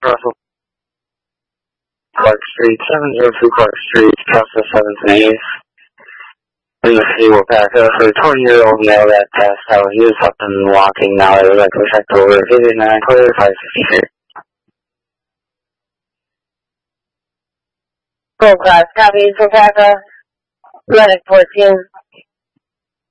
Russell Clark Street, 702 Clark Street, Castle 738. In the city will pack up for a 20-year-old male that passed out. He was up and walking now. They would like to check over 89 clear 563. Full class copy for pack up. Medic 14.